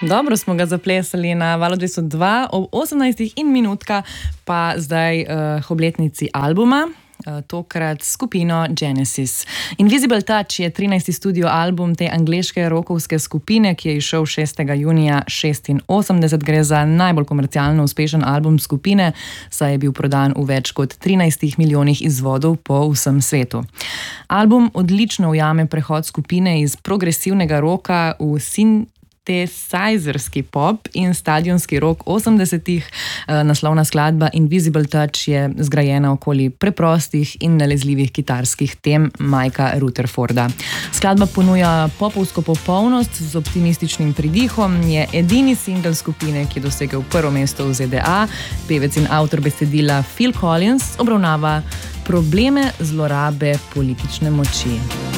Dobro smo ga zaplesali na Valu 202 ob 18 in minutka, pa zdaj obletnici albuma. Tokrat skupino Genesis. Invisible Touch je 13. studio album te angleške rockovske skupine, ki je izšel 6. junija 1986. Gre za najbolj komercialno uspešen album skupine, saj je bil prodan v več kot 13 milijonih izvodov po vsem svetu. Album odlično ujame prehod skupine iz progresivnega rocka v synthesizerski pop in stadionski rock 80-ih. Naslovna skladba Invisible Touch je zgrajena okoli preprostih in nalezljivih kitarskih tem Mikea Rutherforda. Skladba ponuja popovsko popolnost z optimističnim pridihom, je edini singel skupine, ki je dosegel prvo mesto v ZDA. Pevec in avtor besedila Phil Collins obravnava probleme zlorabe politične moči.